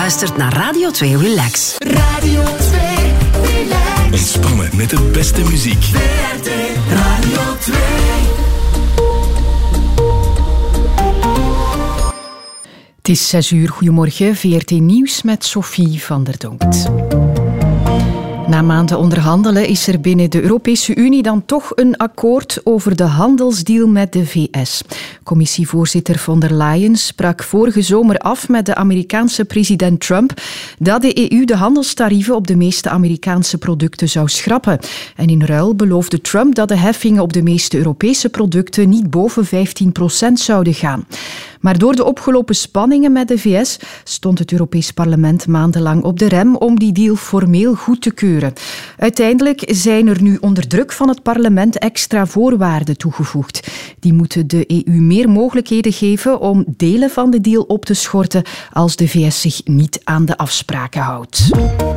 luistert naar Radio 2 Relax. Radio 2 Relax. Ontspannen met de beste muziek. VRT Radio 2. Het is 6:00. Goedemorgen. VRT Nieuws met Sophie van der Donkt. Na maanden onderhandelen is er binnen de Europese Unie dan toch een akkoord over de handelsdeal met de VS. Commissievoorzitter von der Leyen sprak vorige zomer af met de Amerikaanse president Trump dat de EU de handelstarieven op de meeste Amerikaanse producten zou schrappen. En in ruil beloofde Trump dat de heffingen op de meeste Europese producten niet boven 15% zouden gaan. Maar door de opgelopen spanningen met de VS stond het Europees Parlement maandenlang op de rem om die deal formeel goed te keuren. Uiteindelijk zijn er nu onder druk van het parlement extra voorwaarden toegevoegd. Die moeten de EU meer mogelijkheden geven om delen van de deal op te schorten als de VS zich niet aan de afspraken houdt.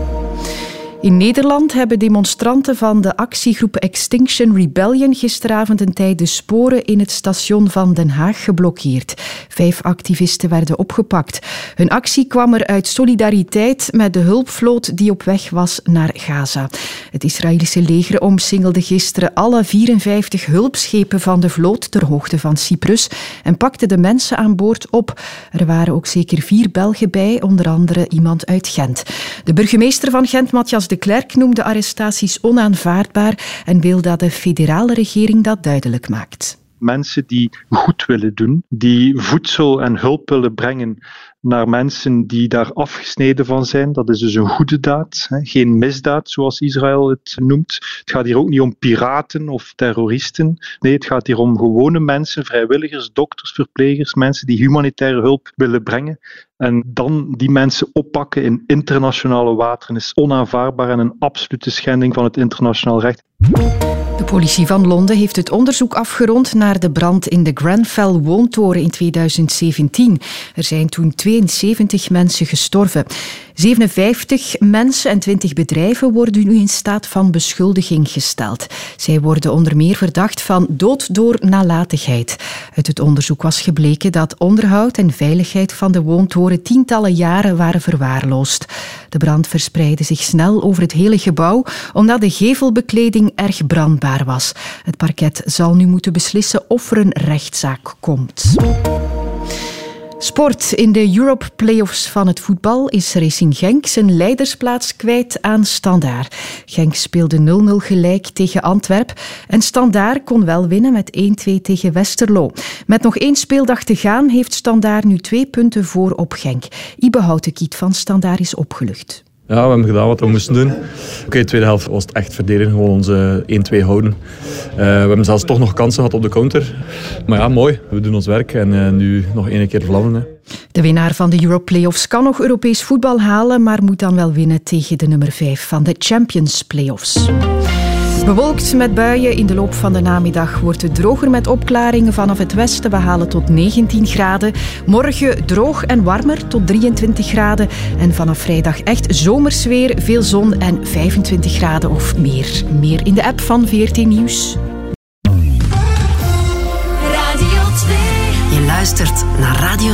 In Nederland hebben demonstranten van de actiegroep Extinction Rebellion gisteravond een tijd de sporen in het station van Den Haag geblokkeerd. 5 activisten werden opgepakt. Hun actie kwam er uit solidariteit met de hulpvloot die op weg was naar Gaza. Het Israëlische leger omsingelde gisteren alle 54 hulpschepen van de vloot ter hoogte van Cyprus en pakte de mensen aan boord op. Er waren ook zeker 4 Belgen bij, onder andere iemand uit Gent. De burgemeester van Gent, Matthias de Klerk, noemde arrestaties onaanvaardbaar en wil dat de federale regering dat duidelijk maakt. Mensen die goed willen doen, die voedsel en hulp willen brengen naar mensen die daar afgesneden van zijn. Dat is dus een goede daad, geen misdaad zoals Israël het noemt. Het gaat hier ook niet om piraten of terroristen. Nee, het gaat hier om gewone mensen, vrijwilligers, dokters, verplegers, mensen die humanitaire hulp willen brengen. En dan die mensen oppakken in internationale wateren is onaanvaardbaar en een absolute schending van het internationaal recht. De politie van Londen heeft het onderzoek afgerond naar de brand in de Grenfell woontoren in 2017. Er zijn toen 72 mensen gestorven. 57 mensen en 20 bedrijven worden nu in staat van beschuldiging gesteld. Zij worden onder meer verdacht van dood door nalatigheid. Uit het onderzoek was gebleken dat onderhoud en veiligheid van de woontoren tientallen jaren waren verwaarloosd. De brand verspreidde zich snel over het hele gebouw, omdat de gevelbekleding erg brandbaar was. Het parket zal nu moeten beslissen of er een rechtszaak komt. Sport. In de Europe Playoffs van het voetbal is Racing Genk zijn leidersplaats kwijt aan Standaard. Genk speelde 0-0 gelijk tegen Antwerp en Standaard kon wel winnen met 1-2 tegen Westerlo. Met nog 1 speeldag te gaan heeft Standaard nu 2 punten voor op Genk. Ibe Houtekiet van Standaard is opgelucht. Ja, we hebben gedaan wat we moesten doen. De tweede helft was het echt verdedigen, gewoon onze 1-2 houden. We hebben zelfs toch nog kansen gehad op de counter. Maar ja, mooi. We doen ons werk en nu nog 1 keer vlammen. Hè. De winnaar van de Europe Playoffs kan nog Europees voetbal halen, maar moet dan wel winnen tegen de nummer 5 van de Champions Playoffs. Bewolkt met buien. In de loop van de namiddag wordt het droger met opklaringen vanaf het westen. We halen tot 19 graden. Morgen droog en warmer tot 23 graden. En vanaf vrijdag echt zomers weer. Veel zon en 25 graden of meer. Meer in de app van VRT Nieuws. Radio 2. Je luistert naar Radio